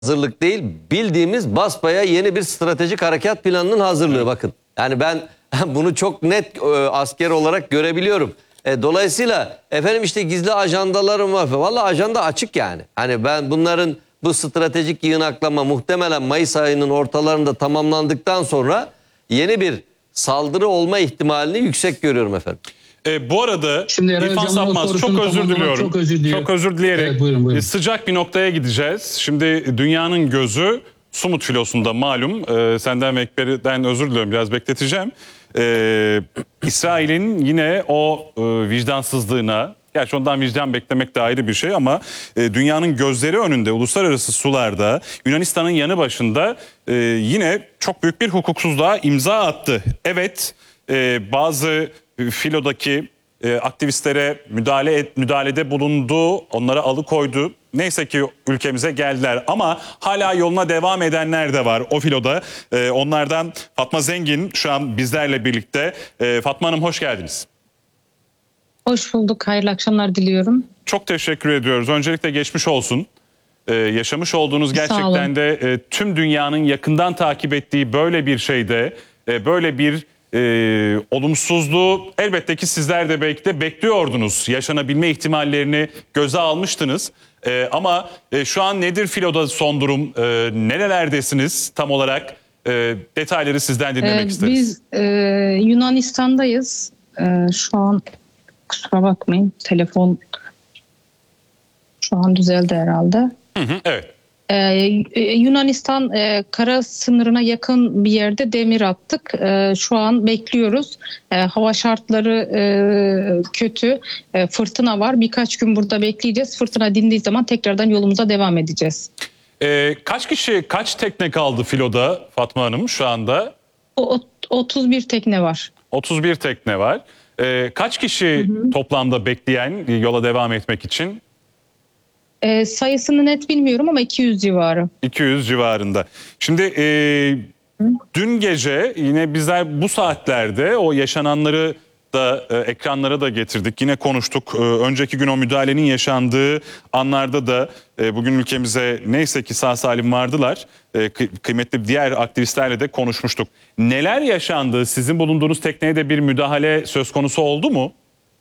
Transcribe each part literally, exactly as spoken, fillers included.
hazırlık değil, bildiğimiz basbaya yeni bir stratejik harekat planının hazırlığı, bakın. Yani ben bunu çok net e, asker olarak görebiliyorum. E, dolayısıyla efendim işte gizli ajandalarım var. Vallahi ajanda açık yani. Hani ben bunların bu stratejik yığınaklama muhtemelen Mayıs ayının ortalarında tamamlandıktan sonra yeni bir saldırı olma ihtimalini yüksek görüyorum efendim. E, bu arada Şimdi İrfan Sapmaz, çok özür diliyorum. Çok özür, çok özür dileyerek evet, buyurun, buyurun. sıcak bir noktaya gideceğiz. Şimdi dünyanın gözü Sumut filosunda malum. E, senden ve Ekber'den özür diliyorum, biraz bekleteceğim. E, İsrail'in yine o e, vicdansızlığına, gerçi ondan vicdan beklemek de ayrı bir şey ama e, dünyanın gözleri önünde uluslararası sularda Yunanistan'ın yanı başında e, yine çok büyük bir hukuksuzluğa imza attı. Evet, e, bazı filodaki e, aktivistlere müdahale et, müdahalede bulundu, onlara alıkoydu. Neyse ki ülkemize geldiler ama hala yoluna devam edenler de var o filoda. E, onlardan Fatma Zengin şu an bizlerle birlikte. E, Fatma Hanım, hoş geldiniz. Hoş bulduk. Hayırlı akşamlar diliyorum. Çok teşekkür ediyoruz. Öncelikle geçmiş olsun. Ee, yaşamış olduğunuz gerçekten de e, tüm dünyanın yakından takip ettiği böyle bir şeyde, e, böyle bir e, olumsuzluğu elbette ki sizler de belki de bekliyordunuz. Yaşanabilme ihtimallerini göze almıştınız. E, ama e, şu an nedir filoda son durum? E, nerelerdesiniz tam olarak? E, detayları sizden dinlemek ee, isteriz. Biz e, Yunanistan'dayız. E, şu an kusura bakmayın, telefon şu an düzeldi herhalde. Hı hı, evet. Ee, Yunanistan e, kara sınırına yakın bir yerde demir attık. E, şu an bekliyoruz. E, hava şartları e, kötü. E, fırtına var. Birkaç gün burada bekleyeceğiz. Fırtına dindiği zaman tekrardan yolumuza devam edeceğiz. E, kaç kişi, kaç tekne kaldı filoda Fatma Hanım şu anda? O, otuz bir tekne var. otuz bir tekne var. Ee, kaç kişi hı hı. toplamda bekleyen yola devam etmek için? E, sayısını net bilmiyorum ama iki yüz civarı. iki yüz civarında. Şimdi e, dün gece yine bizler bu saatlerde o yaşananları da e, ekranlara da getirdik. Yine konuştuk. E, önceki gün o müdahalenin yaşandığı anlarda da e, bugün ülkemize neyse ki sağ salim vardılar. E, kı kıymetli diğer aktivistlerle de konuşmuştuk. Neler yaşandı? Sizin bulunduğunuz tekneye de bir müdahale söz konusu oldu mu?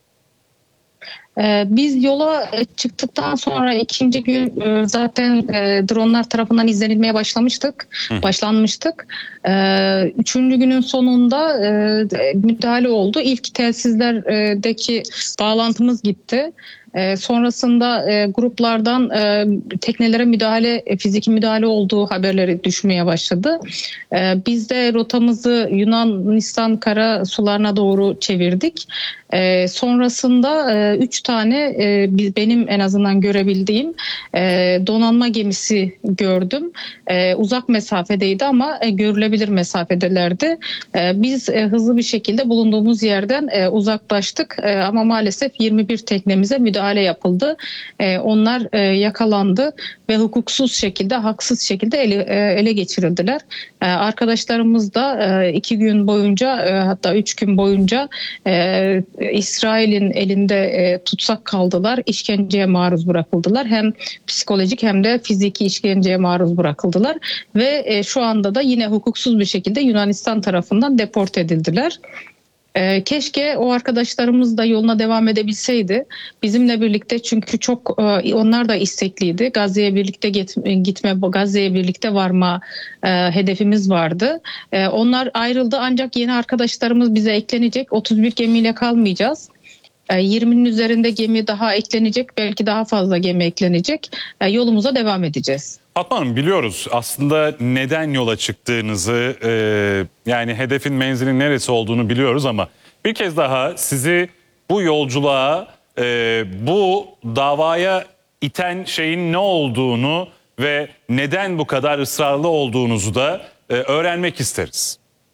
Biz yola çıktıktan sonra ikinci gün zaten dronlar tarafından izlenilmeye başlamıştık, Hı. başlanmıştık. Üçüncü günün sonunda müdahale oldu. İlk telsizlerdeki bağlantımız gitti. E, sonrasında e, gruplardan e, teknelere müdahale, e, fiziki müdahale olduğu haberleri düşmeye başladı. E, biz de rotamızı Yunanistan kara sularına doğru çevirdik. E, sonrasında e, üç tane e, benim en azından görebildiğim e, donanma gemisi gördüm. E, uzak mesafedeydi ama e, görülebilir mesafedelerdi. E, biz e, hızlı bir şekilde bulunduğumuz yerden e, uzaklaştık e, ama maalesef yirmi bir teknemize müdahale müdahale yapıldı. Ee, onlar e, yakalandı ve hukuksuz şekilde, haksız şekilde ele, e, ele geçirildiler. Ee, arkadaşlarımız da e, iki gün boyunca, e, hatta üç gün boyunca e, İsrail'in elinde e, tutsak kaldılar. İşkenceye maruz bırakıldılar. Hem psikolojik hem de fiziki işkenceye maruz bırakıldılar ve e, şu anda da yine hukuksuz bir şekilde Yunanistan tarafından deport edildiler. Ee, keşke o arkadaşlarımız da yoluna devam edebilseydi. Bizimle birlikte, çünkü çok e, onlar da istekliydi. Gazze'ye birlikte gitme, gitme Gazze'ye birlikte varma e, hedefimiz vardı. E, onlar ayrıldı ancak yeni arkadaşlarımız bize eklenecek. otuz bir gemiyle kalmayacağız. yirminin üzerinde gemi daha eklenecek, belki daha fazla gemi eklenecek. Yolumuza devam edeceğiz. Fatma Hanım, biliyoruz aslında neden yola çıktığınızı, e, yani hedefin, menzilin neresi olduğunu biliyoruz ama bir kez daha sizi bu yolculuğa, e, bu davaya iten şeyin ne olduğunu ve neden bu kadar ısrarlı olduğunuzu da e, öğrenmek isteriz.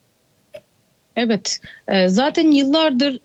Evet, zaten yıllardır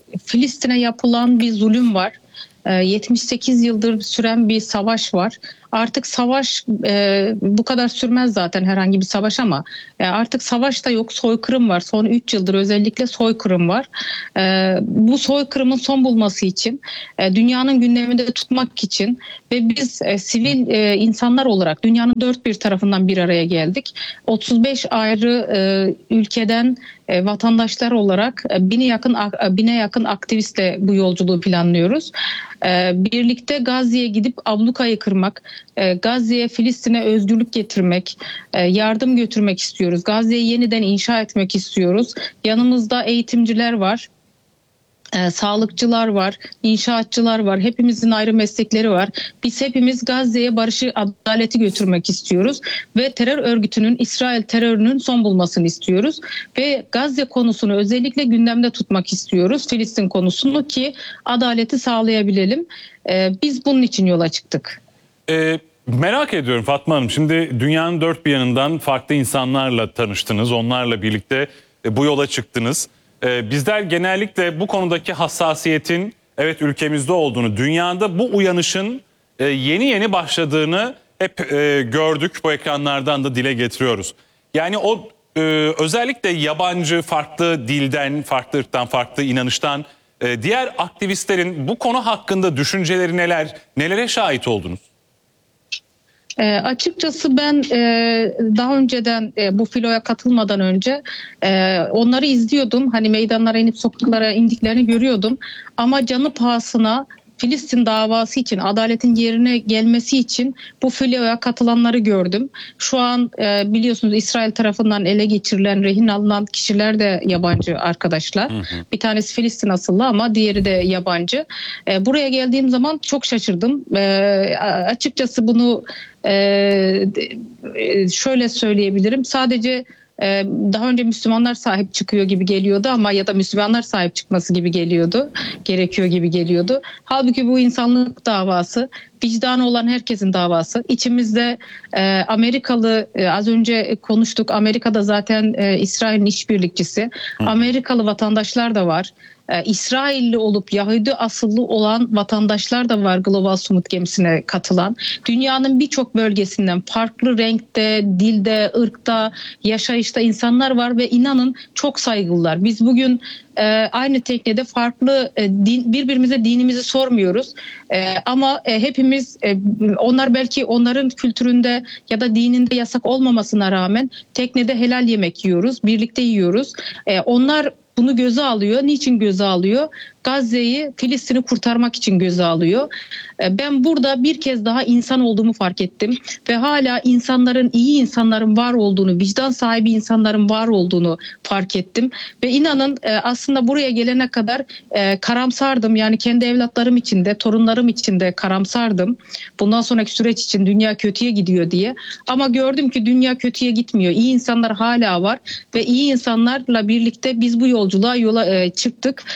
Filistin'e yapılan bir zulüm var. yetmiş sekiz yıldır süren bir savaş var. artık savaş e, bu kadar sürmez zaten herhangi bir savaş ama e, artık savaş da yok, soykırım var. Son üç yıldır özellikle soykırım var. E, bu soykırımın son bulması için, e, dünyanın gündeminde tutmak için ve biz e, sivil e, insanlar olarak dünyanın dört bir tarafından bir araya geldik. otuz beş ayrı e, ülkeden e, vatandaşlar olarak e, bine yakın bine yakın aktivistle bu yolculuğu planlıyoruz. E, birlikte Gazze'ye gidip ablukayı kırmak, e, Gazze'ye, Filistin'e özgürlük getirmek, e, yardım götürmek istiyoruz. Gazze'yi yeniden inşa etmek istiyoruz. Yanımızda eğitimciler var. E, sağlıkçılar var, inşaatçılar var, hepimizin ayrı meslekleri var. Biz hepimiz Gazze'ye barışı, adaleti götürmek istiyoruz ve terör örgütünün, İsrail terörünün son bulmasını istiyoruz. Ve Gazze konusunu özellikle gündemde tutmak istiyoruz, Filistin konusunu, ki adaleti sağlayabilelim. E, biz bunun için yola çıktık. E, merak ediyorum Fatma Hanım, şimdi dünyanın dört bir yanından farklı insanlarla tanıştınız, onlarla birlikte e, bu yola çıktınız. Bizler genellikle bu konudaki hassasiyetin evet ülkemizde olduğunu, dünyada bu uyanışın yeni yeni başladığını hep gördük. Bu ekranlardan da dile getiriyoruz. Yani o özellikle yabancı, farklı dilden, farklı ırktan, farklı inanıştan diğer aktivistlerin bu konu hakkında düşünceleri neler, nelere şahit oldunuz? E, açıkçası ben e, daha önceden e, bu filoya katılmadan önce e, onları izliyordum. Hani meydanlara inip sokaklara indiklerini görüyordum. Ama canı pahasına Filistin davası için, adaletin yerine gelmesi için bu filoya katılanları gördüm. Şu an e, biliyorsunuz İsrail tarafından ele geçirilen, rehin alınan kişiler de yabancı arkadaşlar. Hı hı. Bir tanesi Filistin asıllı ama diğeri de yabancı. E, buraya geldiğim zaman çok şaşırdım. E, açıkçası bunu e, şöyle söyleyebilirim. Sadece Ee, daha önce Müslümanlar sahip çıkıyor gibi geliyordu ama ya da Müslümanlar sahip çıkması gibi geliyordu, gerekiyor gibi geliyordu. Halbuki bu insanlık davası, vicdanı olan herkesin davası. İçimizde e, Amerikalı, e, az önce konuştuk, Amerika'da zaten e, İsrail'in işbirlikçisi. Hı. Amerikalı vatandaşlar da var. E, İsrailli olup Yahudi asıllı olan vatandaşlar da var Global Sumut gemisine katılan. Dünyanın birçok bölgesinden farklı renkte, dilde, ırkta, yaşayışta insanlar var ve inanın çok saygılılar. Biz bugün e, aynı teknede farklı e, din, birbirimize dinimizi sormuyoruz. E, ama e, hepimiz e, onlar belki onların kültüründe ya da dininde yasak olmamasına rağmen teknede helal yemek yiyoruz, birlikte yiyoruz. E, onlar bunu göze alıyor. Niçin göze alıyor? Gazze'yi, Filistin'i kurtarmak için göze alıyor. Ben burada bir kez daha insan olduğumu fark ettim. Ve hala insanların, iyi insanların var olduğunu, vicdan sahibi insanların var olduğunu fark ettim. Ve inanın aslında buraya gelene kadar karamsardım. Yani kendi evlatlarım için de, torunlarım için de karamsardım. Bundan sonraki süreç için dünya kötüye gidiyor diye. Ama gördüm ki dünya kötüye gitmiyor. İyi insanlar hala var. Ve iyi insanlarla birlikte biz bu yolculuğa yola çıktık.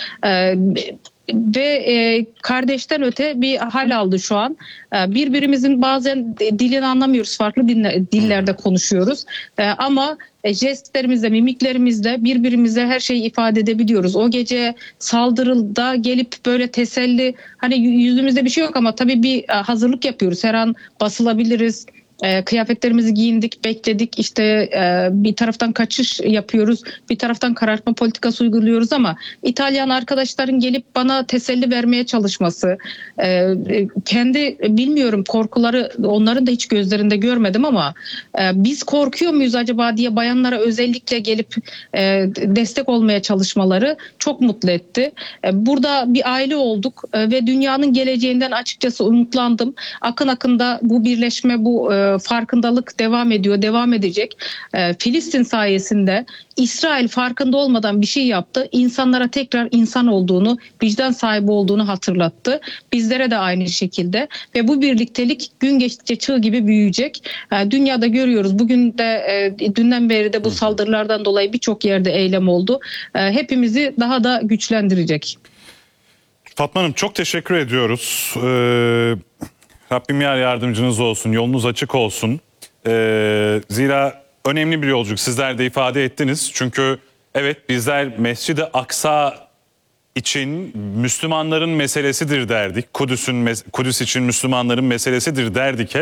Ve e, kardeşten öte bir hal aldı şu an. E, birbirimizin bazen dilini anlamıyoruz, farklı dinle, dillerde konuşuyoruz. E, ama e, jestlerimizle, mimiklerimizle birbirimize her şeyi ifade edebiliyoruz. O gece saldırıda gelip böyle teselli, hani yüzümüzde bir şey yok ama tabii bir e, hazırlık yapıyoruz. Her an basılabiliriz. E, kıyafetlerimizi giyindik, bekledik. İşte e, bir taraftan kaçış yapıyoruz, bir taraftan karartma politikası uyguluyoruz ama İtalyan arkadaşların gelip bana teselli vermeye çalışması, e, kendi bilmiyorum korkuları onların da hiç gözlerinde görmedim ama e, biz korkuyor muyuz acaba diye bayanlara özellikle gelip e, destek olmaya çalışmaları çok mutlu etti. E, burada bir aile olduk e, ve dünyanın geleceğinden açıkçası umutlandım. Akın akında bu birleşme, bu e, farkındalık devam ediyor, devam edecek. E, Filistin sayesinde İsrail farkında olmadan bir şey yaptı. İnsanlara tekrar insan olduğunu, vicdan sahibi olduğunu hatırlattı. Bizlere de aynı şekilde ve bu birliktelik gün geçtikçe çığ gibi büyüyecek. E, dünyada görüyoruz. Bugün de e, dünden beri de bu saldırılardan dolayı birçok yerde eylem oldu. E, hepimizi daha da güçlendirecek. Fatma Hanım çok teşekkür ediyoruz. Ee, Rabbim yar yardımcınız olsun, yolunuz açık olsun. Ee, zira önemli bir yolculuk, sizler de ifade ettiniz. Çünkü evet bizler Mescid-i Aksa için Müslümanların meselesidir derdik. Kudüs'ün Kudüs için Müslümanların meselesidir derdik hep.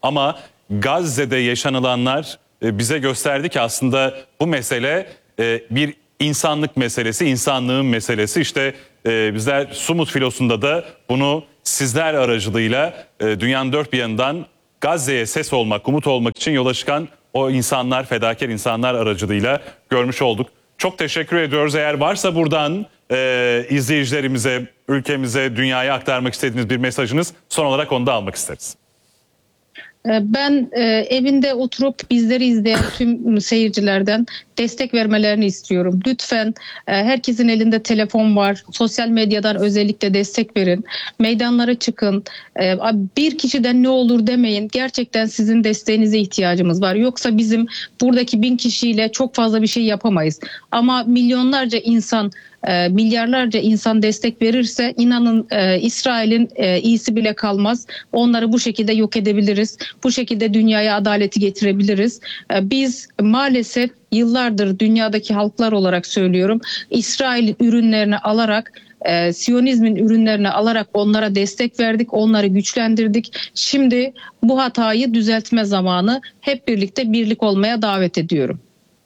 Ama Gazze'de yaşanılanlar e, bize gösterdi ki aslında bu mesele e, bir insanlık meselesi, insanlığın meselesi. İşte e, bizler Sumut Filosu'nda da bunu sizler aracılığıyla e, dünyanın dört bir yanından Gazze'ye ses olmak, umut olmak için yola çıkan o insanlar, fedakar insanlar aracılığıyla görmüş olduk. Çok teşekkür ediyoruz. Eğer varsa buradan e, izleyicilerimize, ülkemize, dünyaya aktarmak istediğiniz bir mesajınız, son olarak onu da almak isteriz. Ben e, evinde oturup bizleri izleyen tüm seyircilerden destek vermelerini istiyorum. Lütfen e, herkesin elinde telefon var. Sosyal medyadan özellikle destek verin. Meydanlara çıkın. E, bir kişiden ne olur demeyin. Gerçekten sizin desteğinize ihtiyacımız var. Yoksa bizim buradaki bin kişiyle çok fazla bir şey yapamayız. Ama milyonlarca insan, e, milyarlarca insan destek verirse inanın e, İsrail'in e, iyisi bile kalmaz. Onları bu şekilde yok edebiliriz. Bu şekilde dünyaya adaleti getirebiliriz. E, biz maalesef yıllardır dünyadaki halklar olarak söylüyorum, İsrail ürünlerini alarak, e, Siyonizmin ürünlerini alarak onlara destek verdik, onları güçlendirdik. Şimdi bu hatayı düzeltme zamanı. Hep birlikte birlik olmaya davet ediyorum.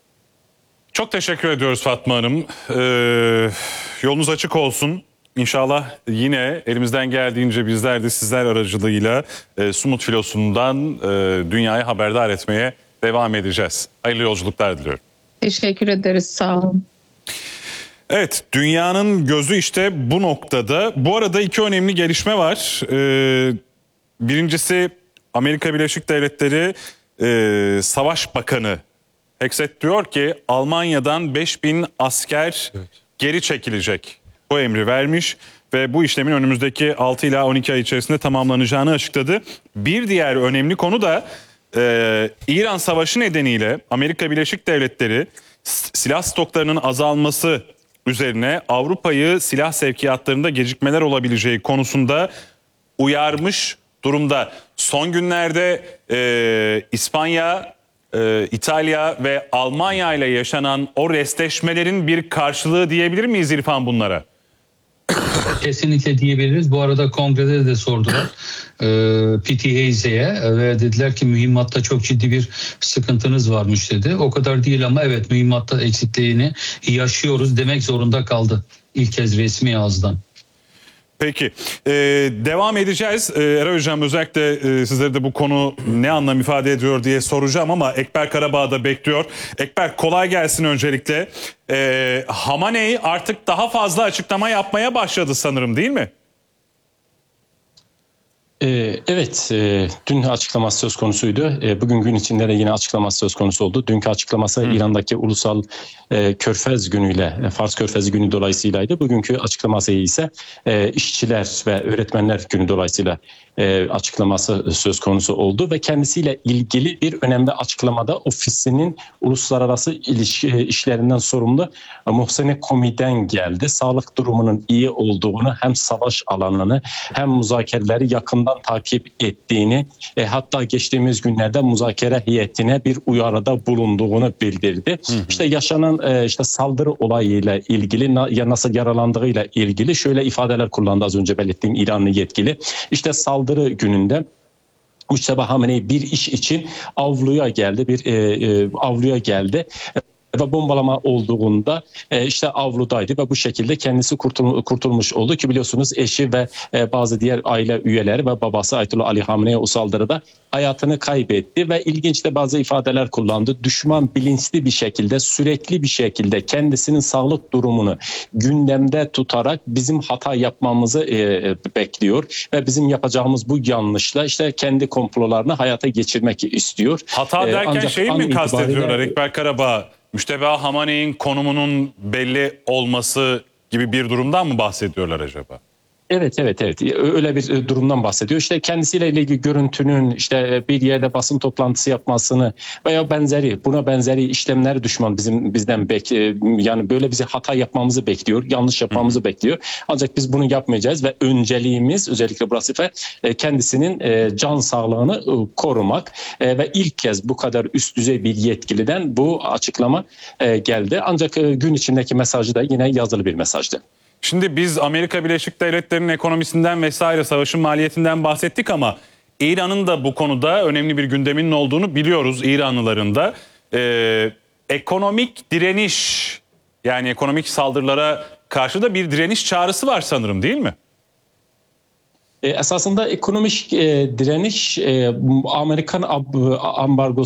Çok teşekkür ediyoruz Fatma Hanım. Ee, yolunuz açık olsun. İnşallah yine elimizden geldiğince bizler de sizler aracılığıyla e, Sumut Filosu'ndan e, dünyayı haberdar etmeye devam edeceğiz. Hayırlı yolculuklar diliyorum. Teşekkür ederiz, sağ olun. Evet, dünyanın gözü işte bu noktada. Bu arada iki önemli gelişme var. Ee, birincisi Amerika Birleşik Devletleri e, Savaş Bakanı Hexet diyor ki Almanya'dan beş bin asker evet. geri çekilecek. Bu emri vermiş ve bu işlemin önümüzdeki altı ila on iki ay içerisinde tamamlanacağını açıkladı. Bir diğer önemli konu da e, İran Savaşı nedeniyle Amerika Birleşik Devletleri silah stoklarının azalması üzerine Avrupa'yı silah sevkiyatlarında gecikmeler olabileceği konusunda uyarmış durumda. Son günlerde e, İspanya, e, İtalya ve Almanya ile yaşanan o restleşmelerin bir karşılığı diyebilir miyiz İrfan bunlara? Kesinlikle diyebiliriz. Bu arada kongrede de sordular e, P T Hayes'e ve dediler ki mühimmatta çok ciddi bir sıkıntınız varmış dedi. O kadar değil ama evet mühimmatta eksikliğini yaşıyoruz demek zorunda kaldı ilk kez resmi ağızdan. Peki. Ee, devam edeceğiz. Ee, Eray Hocam özellikle e, sizlere de bu konu ne anlam ifade ediyor diye soracağım ama Ekber Karabağ da bekliyor. Ekber kolay gelsin öncelikle. Ee, Hamaney artık daha fazla açıklama yapmaya başladı sanırım değil mi? Ee, evet, e, dün açıklaması söz konusuydu. E, bugün gün içinde de yine açıklaması söz konusu oldu. Dünkü açıklaması hmm. İran'daki ulusal e, Körfez günüyle, e, Fars Körfezi günü dolayısıylaydı. Bugünkü açıklaması ise e, işçiler ve öğretmenler günü dolayısıyla e, açıklaması söz konusu oldu. Ve kendisiyle ilgili bir önemli açıklamada ofisinin uluslararası ilişki, işlerinden sorumlu e, Mohsene Komi'den geldi. Sağlık durumunun iyi olduğunu, hem savaş alanını hem müzakereleri yakından takip ettiğini, e, hatta geçtiğimiz günlerde müzakere heyetine bir uyarıda bulunduğunu bildirdi. Hı hı. İşte yaşanan e, işte saldırı olayıyla ilgili, na, ya nasıl yaralandığıyla ilgili şöyle ifadeler kullandı az önce belirttiğim İranlı yetkili. İşte saldırı gününde Mujteba Hamenei bir iş için avluya geldi, bir e, e, avluya geldi. Ve bombalama olduğunda e, işte avludaydı ve bu şekilde kendisi kurtul, kurtulmuş oldu ki biliyorsunuz eşi ve e, bazı diğer aile üyeleri ve babası Ayetullah Ali Hamenei o saldırıda hayatını kaybetti ve ilginç de bazı ifadeler kullandı. Düşman bilinçli bir şekilde, sürekli bir şekilde kendisinin sağlık durumunu gündemde tutarak bizim hata yapmamızı e, bekliyor ve bizim yapacağımız bu yanlışla işte kendi komplolarını hayata geçirmek istiyor. Hata derken e, şeyi mi kastediyorlar Ekber Karabağ? Mujteba Hamanei'nin konumunun belli olması gibi bir durumdan mı bahsediyorlar acaba? Evet evet evet öyle bir durumdan bahsediyor. İşte kendisiyle ilgili görüntünün işte bir yerde basın toplantısı yapmasını veya benzeri buna benzeri işlemler düşman bizim bizden bek yani böyle bize hata yapmamızı bekliyor, yanlış yapmamızı Hı. bekliyor. Ancak biz bunu yapmayacağız ve önceliğimiz özellikle bu sefer kendisinin can sağlığını korumak ve ilk kez bu kadar üst düzey bir yetkiliden bu açıklama geldi. Ancak gün içindeki mesajı da yine yazılı bir mesajdı. Şimdi biz Amerika Birleşik Devletleri'nin ekonomisinden vesaire savaşın maliyetinden bahsettik ama İran'ın da bu konuda önemli bir gündeminin olduğunu biliyoruz İranlıların da. Ee, ekonomik direniş, yani ekonomik saldırılara karşı da bir direniş çağrısı var sanırım, değil mi? E, esasında ekonomik e, direniş e, Amerikan ab- ambargosu